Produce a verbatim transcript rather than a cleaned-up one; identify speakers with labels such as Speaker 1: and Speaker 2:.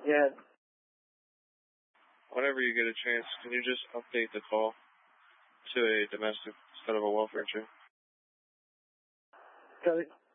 Speaker 1: Yeah.
Speaker 2: Whenever you get a chance, can you just update the call to a domestic instead of a welfare check?
Speaker 1: Got it.